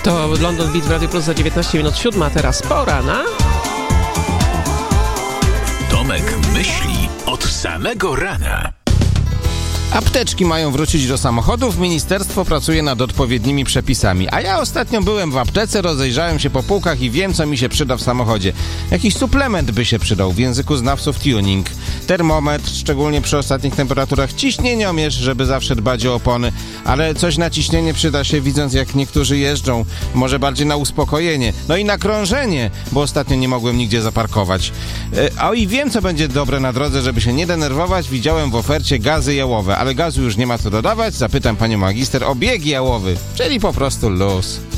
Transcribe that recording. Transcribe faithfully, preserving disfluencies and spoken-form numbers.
To London Beat w Radio Plus za dziewiętnaście minut siódma, teraz pora na... Tomek myśli od samego rana. Apteczki mają wrócić do samochodów, ministerstwo pracuje nad odpowiednimi przepisami. A ja ostatnio byłem w aptece, rozejrzałem się po półkach i wiem, co mi się przyda w samochodzie. Jakiś suplement by się przydał, w języku znawców tuning. Termometr, szczególnie przy ostatnich temperaturach, ciśnieniomierz, żeby zawsze dbać o opony. Ale coś na ciśnienie przyda się, widząc jak niektórzy jeżdżą. Może bardziej na uspokojenie. No i na krążenie, bo ostatnio nie mogłem nigdzie zaparkować. A i wiem, co będzie dobre na drodze, żeby się nie denerwować. Widziałem w ofercie gazy jałowe, ale gazu już nie ma co dodawać. Zapytam panią magister o bieg jałowy, czyli po prostu luz.